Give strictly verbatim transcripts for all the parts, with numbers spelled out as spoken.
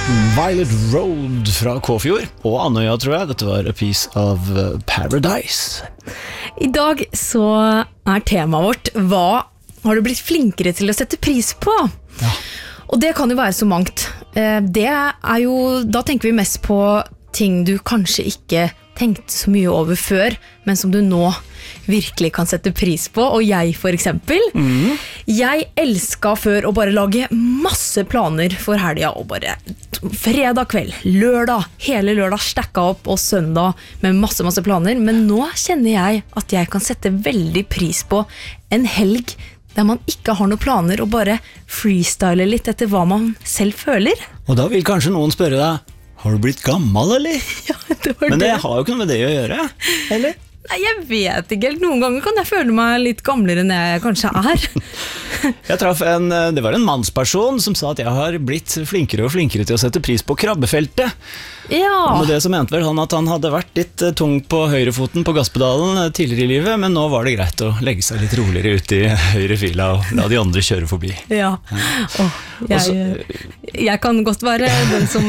Violet Road fra Kåfjord og Andøya, tror jeg. Dette var A Piece of Paradise. I dag så er temaet vårt: hva har du blitt flinkere til å sette pris på? Ja. Og det kan jo være så mangt. Det er jo, da tenker vi mest på ting du kanskje ikke tenkte så mye over før, men som du nå virkelig kan sette pris på. Og jeg for eksempel, mm. jeg elsket før å bare lage masse planer for helgen, og bare fredag kveld, lørdag, hele lørdag stekka opp, og søndag med masse, masse planer. Men nå kjenner jeg at jeg kan sette veldig pris på en helg der man ikke har noen planer, og bare freestyle litt etter hva man selv føler. Og da vil kanskje noen spørre deg, har du blitt gammel, eller? Ja, det var Men det det. har jo ikke noe med det å gjøre, eller? Nei, jeg vet ikke helt. Noen ganger kan jeg føle meg litt gamlere enn jeg kanskje er. Jeg traff en, det var en mannsperson som sa at jeg har blitt flinkere og flinkere til å sette pris på krabbefeltet. Ja. Og med det så mente vel han at han hadde vært litt tung på høyrefoten på gasspedalen tidligere i livet, men nå var det greit å legge seg litt roligere ut i høyre fila og la de andre kjøre forbi. Ja. Åh, jeg, jeg kan godt være den som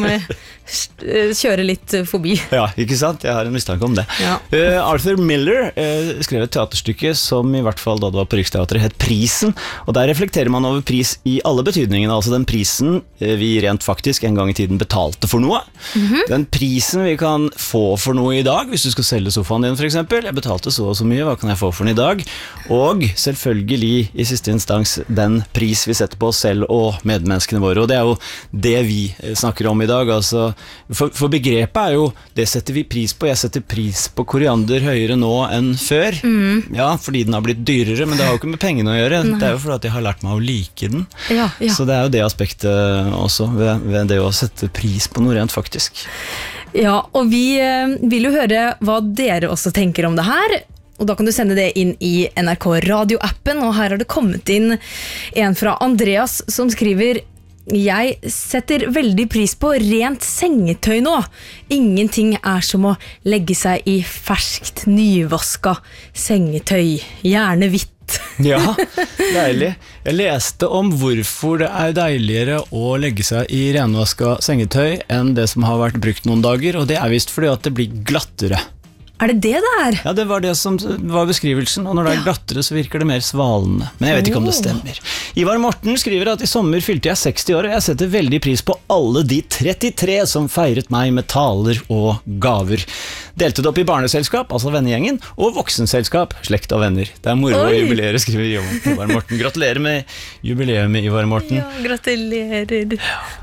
kjører litt forbi. Ja, ikke sant? Jeg har en mistanke om det. Ja. Uh, Arthur Miller uh, skrev et teaterstykke som i hvert fall da det var på Riksteatret het Prisen, og der reflekterer man over pris i alle betydningene, altså den prisen uh, vi rent faktisk en gang i tiden betalte for noe. Mm-hmm. Den prisen vi kan få for noe i dag, hvis du skal selge sofaen din for eksempel, jeg betalte så og så mye, hva kan jeg få for den i dag? Og selvfølgelig i siste instans den pris vi setter på oss selv og medmenneskene våre, og det er jo det vi snakker om i dag, altså, for, for begrepet er jo, det setter vi pris på, jeg setter pris på koriander høyere nå enn før, mm. ja, fordi den har blitt dyrere, men det har jo ikke med pengene å gjøre, Nei. Det er jo fordi at jeg har lært meg å like den, ja, ja. Så det er jo det aspektet også, ved, ved det å sette pris på noe rent faktisk. Ja, og vi vil jo høre hva dere også tenker om det her, og da kan du sende det inn i N R K Radio-appen, og her har det kommet inn en fra Andreas som skriver: jeg setter veldig pris på rent sengetøy nå. Ingenting er som å legge seg i ferskt, nyvaska sengetøy, gjerne hvitt. Ja, deilig. Jeg leste om hvorfor det er deiligere å legge seg i renvaska sengetøy enn det som har vært brukt noen dager, og det er visst fordi at det blir glattere. Er det det der? Ja, det var det som var beskrivelsen, og når det er glattere så virker det mer svalende. Men jeg vet ikke om det stemmer. Ivar Morten skriver at i sommer fylte jeg seksti år, og jeg setter veldig pris på alle de trettitre som feiret meg med taler og gaver. Delte det opp i barneselskap, altså vennegjengen, og voksenselskap, slekt og venner. Det er moro å jubilere, skriver Ivar Morten. Gratulerer med jubileet med Ivar Morten. Ja, gratulerer.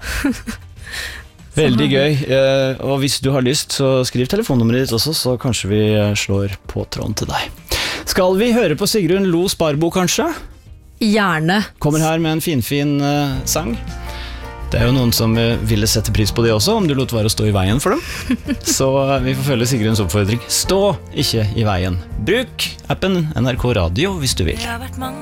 Veldig gøy, og hvis du har lyst så skriv telefonnummeret ditt også, så kanskje vi slår på tråden til deg. Skal vi høre på Sigrun Lo Sparbo kanskje? Gjerne. Kommer her med en finfin uh, sang. Det er jo noen som uh, ville sette pris på det også, om du lot være å stå i veien for dem. Så uh, vi får følge Sigruns oppfordring. Stå ikke i veien. Bruk appen N R K Radio hvis du vil.